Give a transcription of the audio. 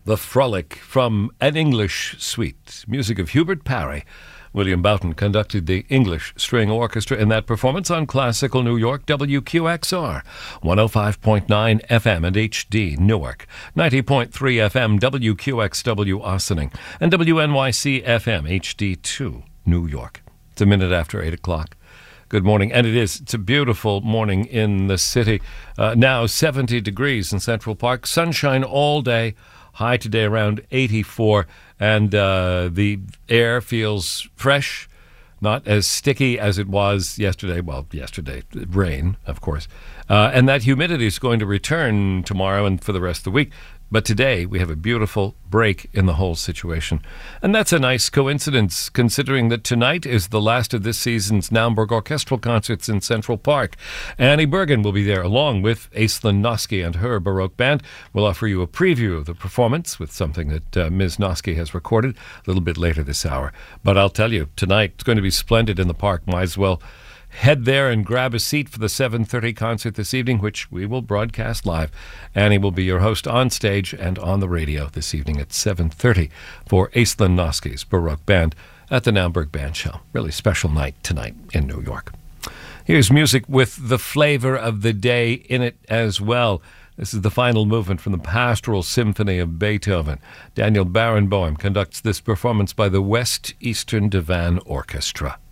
The Frolic from An English Suite. Music of Hubert Parry. William Boughton conducted the English String Orchestra in that performance on Classical New York, WQXR, 105.9 FM and HD Newark, 90.3 FM WQXW Ossining, and WNYC FM HD2 New York. It's a minute after 8 o'clock. Good morning, and it's a beautiful morning in the city. Now 70 degrees in Central Park, sunshine all day, high today around 84, and the air feels fresh, not as sticky as it was yesterday. Well, yesterday, rain, of course. And that humidity is going to return tomorrow and for the rest of the week. But today, we have a beautiful break in the whole situation. And that's a nice coincidence, considering that tonight is the last of this season's Naumburg Orchestral Concerts in Central Park. Annie Bergen will be there, along with Aislinn Noske and her Baroque Band. We'll offer you a preview of the performance with something that Ms. Noske has recorded a little bit later this hour. But I'll tell you, tonight, it's going to be splendid in the park. Might as well head there and grab a seat for the 7:30 concert this evening, which we will broadcast live. Annie will be your host on stage and on the radio this evening at 7:30 for Aislinn Noske's Baroque Band at the Naumburg Bandshell. Really special night tonight in New York. Here's music with the flavor of the day in it as well. This is the final movement from the Pastoral Symphony of Beethoven. Daniel Barenboim conducts this performance by the West Eastern Divan Orchestra.